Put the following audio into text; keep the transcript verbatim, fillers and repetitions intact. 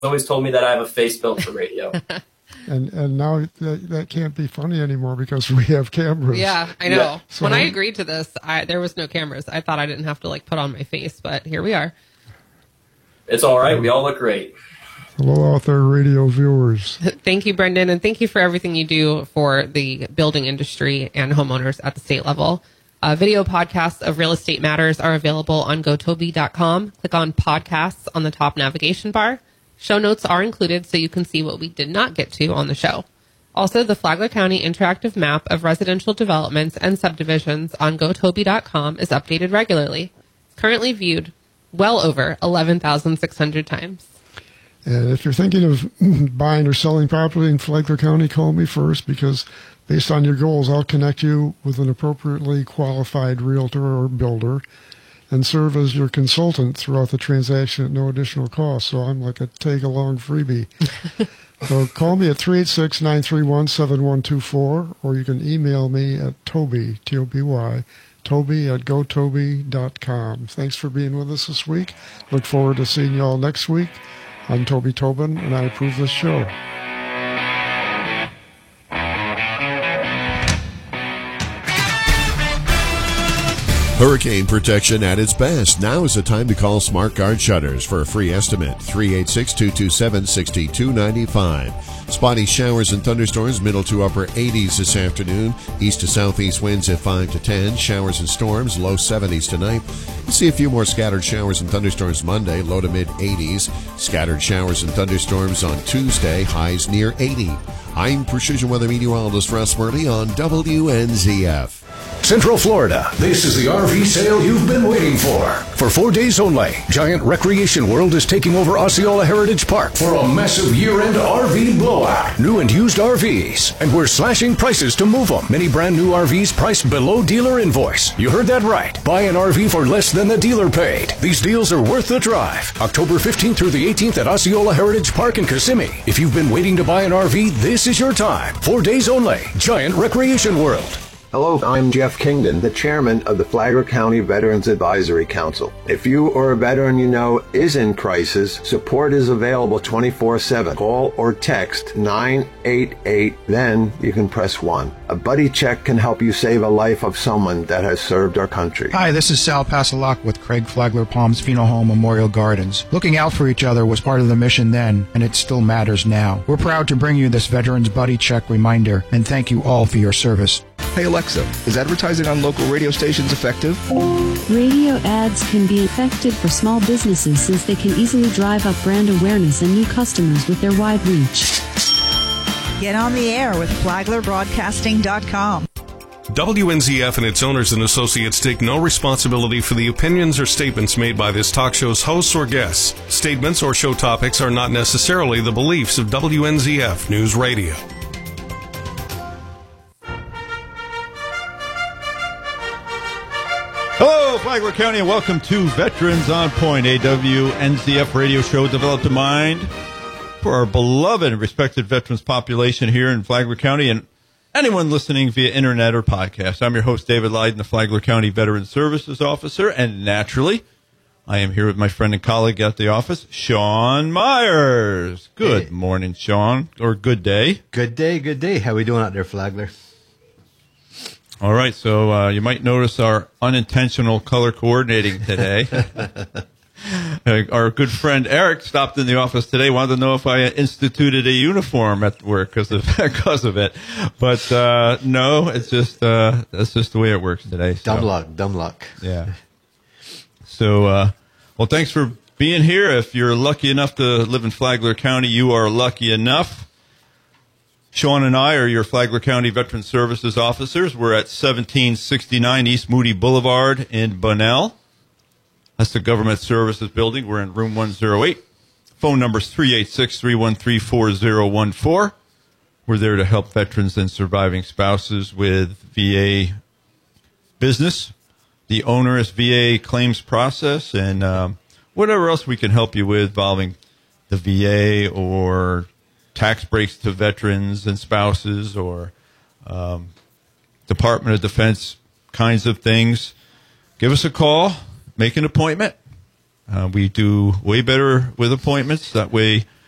always told me that I have a face built for radio. And and now that, that can't be funny anymore because we have cameras. Yeah, I know. Yeah. So- When I agreed to this, I, there was no cameras. I thought I didn't have to like put on my face, but here we are. It's all right. We all look great. Hello out there, radio viewers. Thank you, Brendan, and thank you for everything you do for the building industry and homeowners at the state level. Uh, video podcasts of Real Estate Matters are available on go toby dot com. Click on podcasts on the top navigation bar. Show notes are included so you can see what we did not get to on the show. Also, the Flagler County interactive map of residential developments and subdivisions on go toby dot com is updated regularly. It's currently viewed well over eleven thousand six hundred times. And if you're thinking of buying or selling property in Flagler County, call me first because based on your goals, I'll connect you with an appropriately qualified realtor or builder and serve as your consultant throughout the transaction at no additional cost. So I'm like a tag-along freebie. So call me at three eight six, nine three one, seven one two four, or you can email me at Toby, T O B Y, Toby at go toby dot com. Thanks for being with us this week. Look forward to seeing you all next week. I'm Toby Tobin, and I approve this show. Hurricane protection at its best. Now is the time to call Smart Guard Shutters for a free estimate. three eight six, two two seven, six two nine five. Spotty showers and thunderstorms, middle to upper eighties this afternoon. East to southeast winds at five to ten. Showers and storms, low seventies tonight. We'll see a few more scattered showers and thunderstorms Monday, low to mid eighties. Scattered showers and thunderstorms on Tuesday, highs near eighty. I'm Precision Weather Meteorologist Russ Worley on W N Z F. Central Florida, this is the R V sale you've been waiting for. For four days only, Giant Recreation World is taking over Osceola Heritage Park for a massive year-end R V blowout. New and used R Vs, and we're slashing prices to move them. Many brand new R Vs priced below dealer invoice. You heard that right. Buy an R V for less than the dealer paid. These deals are worth the drive. October fifteenth through the eighteenth at Osceola Heritage Park in Kissimmee. If you've been waiting to buy an R V, this is your time. Four days only, Giant Recreation World. Hello, I'm Jeff Kingdon, the chairman of the Flagler County Veterans Advisory Council. If you or a veteran you know is in crisis, support is available twenty-four seven. Call or text nine eight eight, then you can press one. A buddy check can help you save a life of someone that has served our country. Hi, this is Sal Passalak with Craig Flagler Palms Funeral Home Memorial Gardens. Looking out for each other was part of the mission then, and it still matters now. We're proud to bring you this Veterans Buddy Check reminder, and thank you all for your service. Hey Alexa, is advertising on local radio stations effective? Radio ads can be effective for small businesses since they can easily drive up brand awareness and new customers with their wide reach. Get on the air with Flagler Broadcasting dot com. W N Z F and its owners and associates take no responsibility for the opinions or statements made by this talk show's hosts or guests. Statements or show topics are not necessarily the beliefs of W N Z F News Radio. Hello, Flagler County, and welcome to Veterans on Point, a W N Z F radio show developed in mind for our beloved and respected veterans population here in Flagler County and anyone listening via internet or podcast. I'm your host, David Lyden, the Flagler County Veteran Services Officer, and naturally, I am here with my friend and colleague at the office, Sean Myers. Good hey. morning, Sean, or good day. Good day, good day. How we doing out there, Flagler? All right, so uh, you might notice our unintentional color coordinating today. uh, our good friend Eric stopped in the office today, wanted to know if I instituted a uniform at work because of, because of it. But uh, no, it's just uh, that's just the way it works today. So. Dumb luck, dumb luck. Yeah. So, uh, well, thanks for being here. If you're lucky enough to live in Flagler County, you are lucky enough. Sean and I are your Flagler County Veteran Services officers. We're at seventeen sixty-nine East Moody Boulevard in Bunnell. That's the Government Services Building. We're in room one oh eight. Phone number is three eight six, three one three, four oh one four. We're there to help veterans and surviving spouses with V A business, the onerous V A claims process, and um, whatever else we can help you with involving the V A or tax breaks to veterans and spouses or um, Department of Defense kinds of things. Give us a call. Make an appointment. Uh, we do way better with appointments. That way